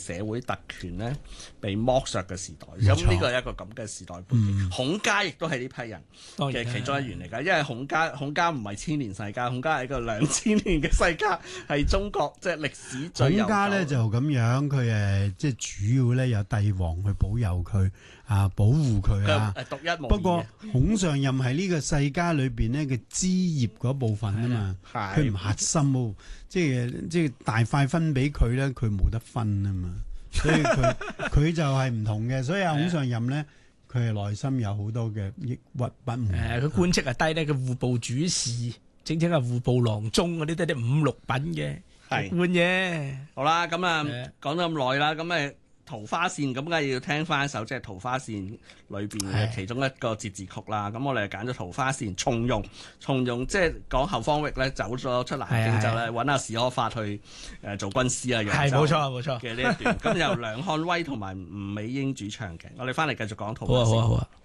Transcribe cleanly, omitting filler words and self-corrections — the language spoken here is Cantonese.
社會特權咧被剝削嘅時代。咁呢個係一個咁嘅時代背景。孔家亦都係呢批人嘅其中一員嚟㗎，因為孔家唔係千年世家，孔家係一個2000年嘅世家，係中國即係歷史最悠久。 孔家咧就咁樣，佢即係主要咧有帝王去保佑佢啊，保護佢啊。 獨一無二。 不過孔尚任係呢個世家裏邊咧嘅枝葉嗰部分啊嘛，佢唔核心喎，即係大塊分俾佢咧，佢冇得分啊嘛，所以佢就係唔同嘅。所以孔尚任咧，佢係內心有好多嘅抑鬱不滿。 佢官職係低咧，佢戶部主事，整係戶部郎中嗰啲都係啲五六品嘅官嘅。 好啦，咁啊講咗咁耐啦，咁桃花扇咁梗係要聽翻一首即係桃花扇裏邊嘅其中一個節字曲啦。咁我哋就揀咗桃花扇從容，即係講後方域咧走咗出南京之後咧，揾阿史可法去做軍師啊，揚州冇錯嘅呢一段。咁由梁漢威同埋吳美英主唱嘅。我哋翻嚟繼續講桃花扇。 好啊。